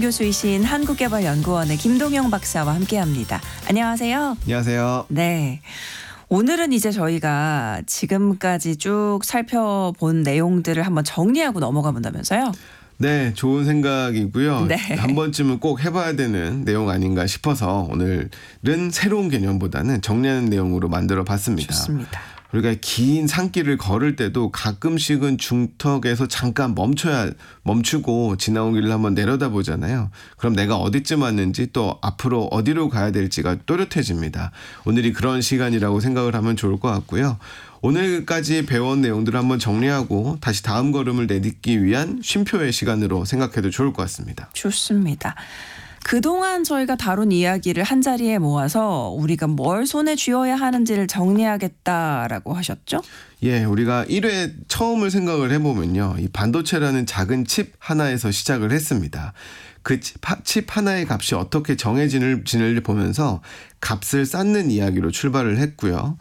교수이신 한국개발연구원의 김동영 박사와 함께합니다. 안녕하세요. 안녕하세요. 네. 오늘은 이제 저희가 지금까지 쭉 살펴본 내용들을 한번 정리하고 넘어가 본다면서요? 네, 좋은 생각이고요. 네. 한 번쯤은 꼭 해봐야 되는 내용 아닌가 싶어서 오늘은 새로운 개념보다는 정리하는 내용으로 만들어 봤습니다. 좋습니다. 우리가 긴 산길을 걸을 때도 가끔씩은 중턱에서 잠깐 멈추고 지나온 길을 한번 내려다보잖아요. 그럼 내가 어디쯤 왔는지 또 앞으로 어디로 가야 될지가 또렷해집니다. 오늘이 그런 시간이라고 생각을 하면 좋을 것 같고요. 오늘까지 배운 내용들을 한번 정리하고 다시 다음 걸음을 내딛기 위한 쉼표의 시간으로 생각해도 좋을 것 같습니다. 좋습니다. 그동안 저희가 다룬 이야기를 한자리에 모아서 우리가 뭘 손에 쥐어야 하는지를 정리하겠다라고 하셨죠? 예, 우리가 1회 처음을 생각을 해보면요. 이 반도체라는 작은 칩 하나에서 시작을 했습니다. 그 칩 하나의 값이 어떻게 정해지는지를 보면서 값을 쌓는 이야기로 출발을 했고요.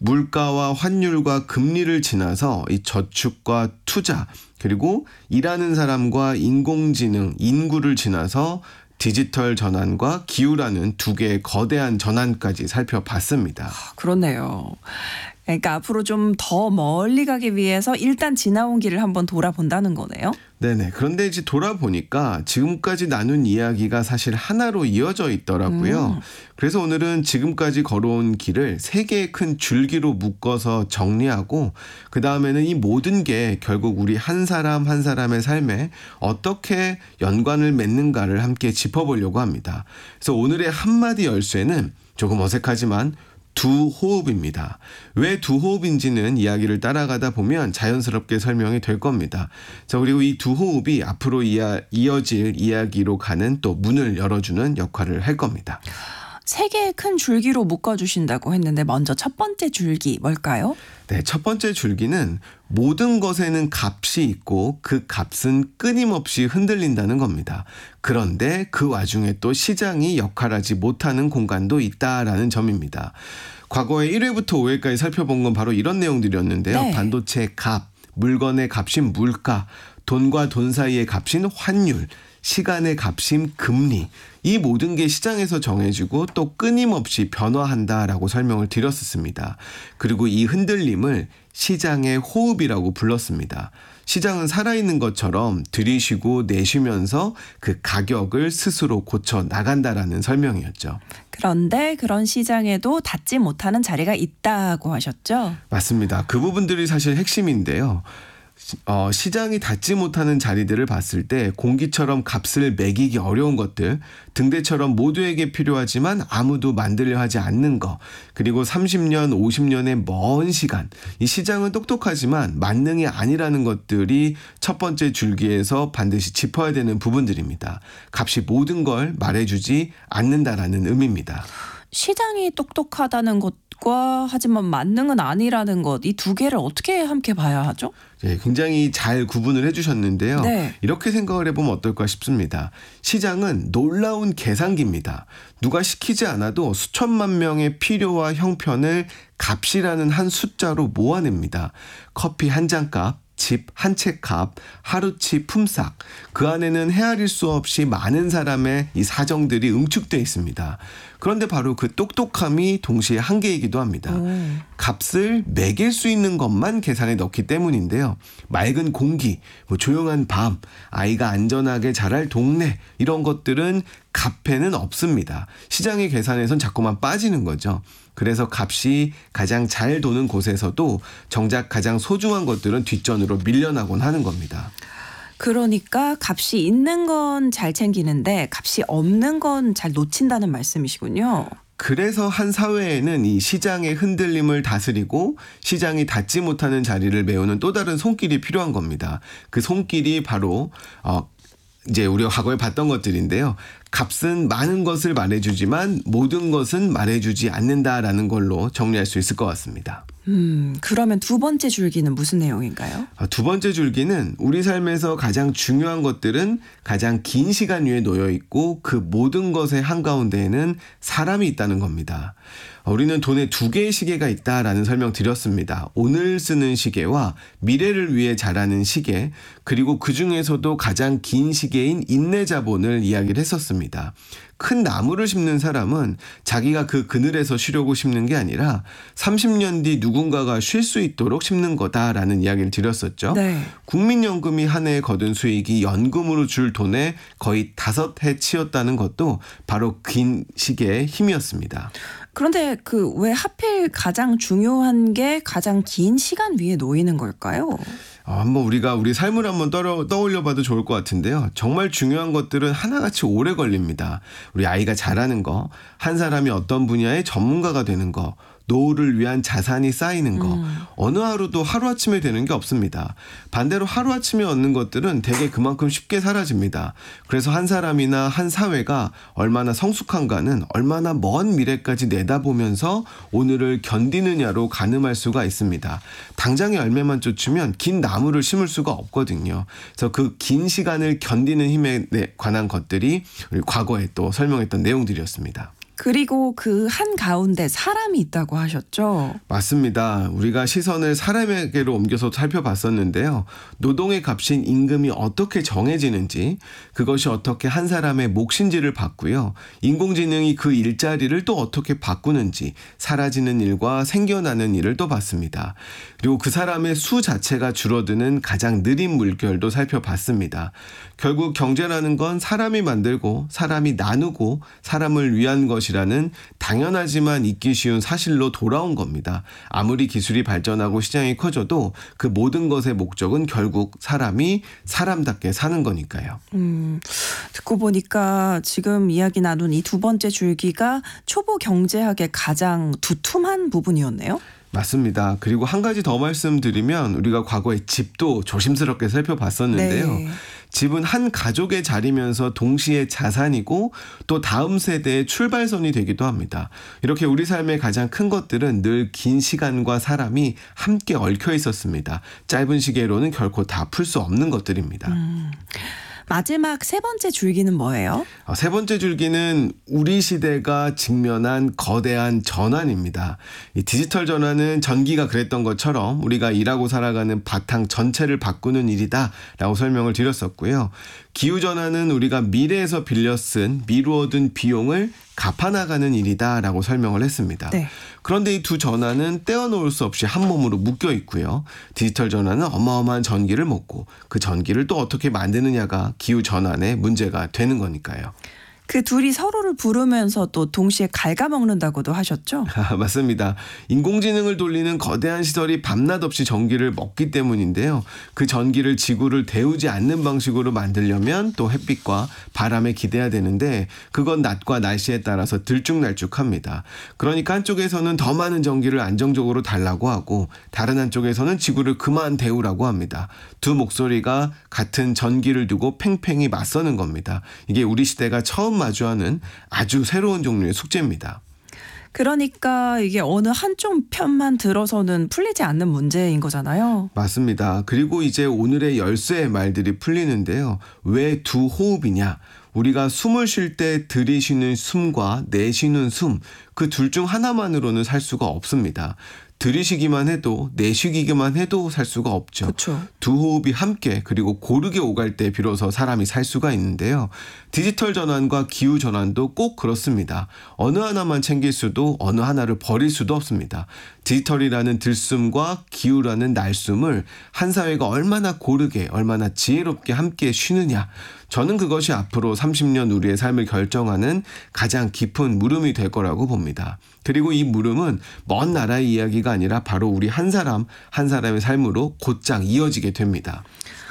물가와 환율과 금리를 지나서 이 저축과 투자 그리고 일하는 사람과 인공지능, 인구를 지나서 디지털 전환과 기후라는 두 개의 거대한 전환까지 살펴봤습니다. 그렇네요. 그러니까 앞으로 좀 더 멀리 가기 위해서 일단 지나온 길을 한번 돌아본다는 거네요. 네네. 그런데 이제 돌아보니까 지금까지 나눈 이야기가 사실 하나로 이어져 있더라고요. 그래서 오늘은 지금까지 걸어온 길을 세 개의 큰 줄기로 묶어서 정리하고 그 다음에는 이 모든 게 결국 우리 한 사람 한 사람의 삶에 어떻게 연관을 맺는가를 함께 짚어보려고 합니다. 그래서 오늘의 한마디 열쇠는 조금 어색하지만 두 호흡입니다. 왜 두 호흡인지는 이야기를 따라가다 보면 자연스럽게 설명이 될 겁니다. 자, 그리고 이 두 호흡이 앞으로 이어질 이야기로 가는 또 문을 열어주는 역할을 할 겁니다. 세 개의 큰 줄기로 묶어주신다고 했는데 먼저 첫 번째 줄기 뭘까요? 네, 첫 번째 줄기는 모든 것에는 값이 있고 그 값은 끊임없이 흔들린다는 겁니다. 그런데 그 와중에 또 시장이 역할하지 못하는 공간도 있다라는 점입니다. 과거에 1회부터 5회까지 살펴본 건 바로 이런 내용들이었는데요. 네. 반도체 값, 물건의 값인 물가, 돈과 돈 사이의 값인 환율, 시간의 값인 금리, 이 모든 게 시장에서 정해지고 또 끊임없이 변화한다라고 설명을 드렸었습니다. 그리고 이 흔들림을 시장의 호흡이라고 불렀습니다. 시장은 살아있는 것처럼 들이쉬고 내쉬면서 그 가격을 스스로 고쳐 나간다라는 설명이었죠. 그런데 그런 시장에도 닿지 못하는 자리가 있다고 하셨죠? 맞습니다. 그 부분들이 사실 핵심인데요. 시장이 닿지 못하는 자리들을 봤을 때 공기처럼 값을 매기기 어려운 것들, 등대처럼 모두에게 필요하지만 아무도 만들려 하지 않는 것, 그리고 30년, 50년의 먼 시간, 이 시장은 똑똑하지만 만능이 아니라는 것들이 첫 번째 줄기에서 반드시 짚어야 되는 부분들입니다. 값이 모든 걸 말해주지 않는다라는 의미입니다. 시장이 똑똑하다는 것과 하지만 만능은 아니라는 것, 이 두 개를 어떻게 함께 봐야 하죠? 네, 굉장히 잘 구분을 해주셨는데요. 네. 이렇게 생각을 해보면 어떨까 싶습니다. 시장은 놀라운 계산기입니다. 누가 시키지 않아도 수천만 명의 필요와 형편을 값이라는 한 숫자로 모아냅니다. 커피 한 잔 값, 집 한 채 값, 하루치 품삯, 그 안에는 헤아릴 수 없이 많은 사람의 이 사정들이 응축되어 있습니다. 그런데 바로 그 똑똑함이 동시에 한계이기도 합니다. 값을 매길 수 있는 것만 계산에 넣기 때문인데요. 맑은 공기, 조용한 밤, 아이가 안전하게 자랄 동네, 이런 것들은 값에는 없습니다. 시장의 계산에선 자꾸만 빠지는 거죠. 그래서 값이 가장 잘 도는 곳에서도 정작 가장 소중한 것들은 뒷전으로 밀려나곤 하는 겁니다. 그러니까 값이 있는 건 잘 챙기는데 값이 없는 건 잘 놓친다는 말씀이시군요. 그래서 한 사회에는 이 시장의 흔들림을 다스리고 시장이 닿지 못하는 자리를 메우는 또 다른 손길이 필요한 겁니다. 그 손길이 바로 이제 우리가 과거에 봤던 것들인데요. 값은 많은 것을 말해주지만 모든 것은 말해주지 않는다라는 걸로 정리할 수 있을 것 같습니다. 그러면 두 번째 줄기는 무슨 내용인가요? 두 번째 줄기는 우리 삶에서 가장 중요한 것들은 가장 긴 시간 위에 놓여 있고 그 모든 것의 한가운데에는 사람이 있다는 겁니다. 우리는 돈에 두 개의 시계가 있다라는 설명 드렸습니다. 오늘 쓰는 시계와 미래를 위해 자라는 시계, 그리고 그 중에서도 가장 긴 시계인 인내자본을 이야기를 했었습니다. 큰 나무를 심는 사람은 자기가 그 그늘에서 쉬려고 심는 게 아니라 30년 뒤 누군가가 쉴 수 있도록 심는 거다라는 이야기를 드렸었죠. 네. 국민연금이 한 해에 거둔 수익이 연금으로 줄 돈에 거의 5해 치였다는 것도 바로 긴 시계의 힘이었습니다. 그런데 왜 하필 가장 중요한 게 가장 긴 시간 위에 놓이는 걸까요? 한번 우리가 우리 삶을 한번 떠올려 봐도 좋을 것 같은데요. 정말 중요한 것들은 하나같이 오래 걸립니다. 우리 아이가 자라는 거, 한 사람이 어떤 분야의 전문가가 되는 거, 노후를 위한 자산이 쌓이는 거, 어느 하루도 하루아침에 되는 게 없습니다. 반대로 하루아침에 얻는 것들은 대개 그만큼 쉽게 사라집니다. 그래서 한 사람이나 한 사회가 얼마나 성숙한가는 얼마나 먼 미래까지 내다보면서 오늘을 견디느냐로 가늠할 수가 있습니다. 당장의 열매만 쫓으면 긴 나무를 심을 수가 없거든요. 그래서 그 긴 시간을 견디는 힘에 관한 것들이 우리 과거에 또 설명했던 내용들이었습니다. 그리고 그 한가운데 사람이 있다고 하셨죠? 맞습니다. 우리가 시선을 사람에게로 옮겨서 살펴봤었는데요. 노동의 값인 임금이 어떻게 정해지는지, 그것이 어떻게 한 사람의 몫인지를 봤고요. 인공지능이 그 일자리를 또 어떻게 바꾸는지, 사라지는 일과 생겨나는 일을 또 봤습니다. 그리고 그 사람의 수 자체가 줄어드는 가장 느린 물결도 살펴봤습니다. 결국 경제라는 건 사람이 만들고 사람이 나누고 사람을 위한 것이라는 당연하지만 잊기 쉬운 사실로 돌아온 겁니다. 아무리 기술이 발전하고 시장이 커져도 그 모든 것의 목적은 결국 사람이 사람답게 사는 거니까요. 듣고 보니까 지금 이야기 나눈 이 두 번째 줄기가 초보 경제학의 가장 두툼한 부분이었네요. 맞습니다. 그리고 한 가지 더 말씀드리면 우리가 과거에 집도 조심스럽게 살펴봤었는데요. 네. 집은 한 가족의 자리면서 동시에 자산이고 또 다음 세대의 출발선이 되기도 합니다. 이렇게 우리 삶의 가장 큰 것들은 늘 긴 시간과 사람이 함께 얽혀 있었습니다. 짧은 시계로는 결코 다 풀 수 없는 것들입니다. 마지막 세 번째 줄기는 뭐예요? 세 번째 줄기는 우리 시대가 직면한 거대한 전환입니다. 이 디지털 전환은 전기가 그랬던 것처럼 우리가 일하고 살아가는 바탕 전체를 바꾸는 일이다라고 설명을 드렸었고요. 기후전환은 우리가 미래에서 빌려 쓴 미루어둔 비용을 갚아나가는 일이다라고 설명을 했습니다. 네. 그런데 이 두 전환은 떼어놓을 수 없이 한 몸으로 묶여 있고요. 디지털 전환은 어마어마한 전기를 먹고 그 전기를 또 어떻게 만드느냐가 기후전환의 문제가 되는 거니까요. 그 둘이 서로를 부르면서 또 동시에 갉아먹는다고도 하셨죠? 맞습니다. 인공지능을 돌리는 거대한 시설이 밤낮 없이 전기를 먹기 때문인데요. 그 전기를 지구를 데우지 않는 방식으로 만들려면 또 햇빛과 바람에 기대야 되는데 그건 낮과 날씨에 따라서 들쭉날쭉합니다. 그러니까 한쪽에서는 더 많은 전기를 안정적으로 달라고 하고 다른 한쪽에서는 지구를 그만 데우라고 합니다. 두 목소리가 같은 전기를 두고 팽팽히 맞서는 겁니다. 이게 우리 시대가 처음 마주하는 아주 새로운 종류의 숙제입니다. 그러니까 이게 어느 한쪽 편만 들어서는 풀리지 않는 문제인 거잖아요. 맞습니다. 그리고 이제 오늘의 열쇠의 말들이 풀리는데요. 왜 두 호흡이냐? 우리가 숨을 쉴 때 들이쉬는 숨과 내쉬는 숨, 그 둘 중 하나만으로는 살 수가 없습니다. 들이쉬기만 해도 내쉬기만 해도 살 수가 없죠. 그쵸. 두 호흡이 함께 그리고 고르게 오갈 때 비로소 사람이 살 수가 있는데요. 디지털 전환과 기후 전환도 꼭 그렇습니다. 어느 하나만 챙길 수도 어느 하나를 버릴 수도 없습니다. 디지털이라는 들숨과 기후라는 날숨을 한 사회가 얼마나 고르게 얼마나 지혜롭게 함께 쉬느냐. 저는 그것이 앞으로 30년 우리의 삶을 결정하는 가장 깊은 물음이 될 거라고 봅니다. 그리고 이 물음은 먼 나라의 이야기가 아니라 바로 우리 한 사람 한 사람의 삶으로 곧장 이어지게 됩니다.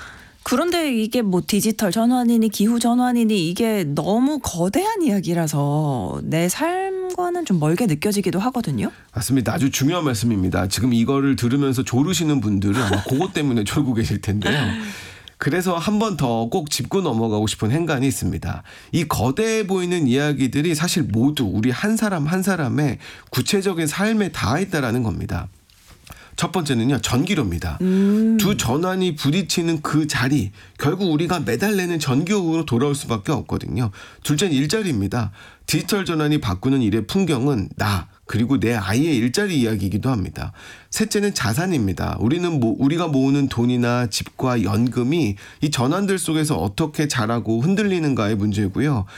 그런데 이게 디지털 전환이니 기후 전환이니 이게 너무 거대한 이야기라서 내 삶과는 좀 멀게 느껴지기도 하거든요. 맞습니다. 아주 중요한 말씀입니다. 지금 이거를 들으면서 졸으시는 분들은 아마 그것 때문에 졸고 계실 텐데요. 그래서 한 번 더 꼭 짚고 넘어가고 싶은 행간이 있습니다. 이 거대해 보이는 이야기들이 사실 모두 우리 한 사람 한 사람의 구체적인 삶에 닿아 있다라는 겁니다. 첫 번째는요, 전기료입니다. 두 전환이 부딪히는 그 자리, 결국 우리가 매달 내는 전기요금으로 돌아올 수밖에 없거든요. 둘째는 일자리입니다. 디지털 전환이 바꾸는 일의 풍경은 그리고 내 아이의 일자리 이야기이기도 합니다. 셋째는 자산입니다. 우리가 모으는 돈이나 집과 연금이 이 전환들 속에서 어떻게 자라고 흔들리는가의 문제고요.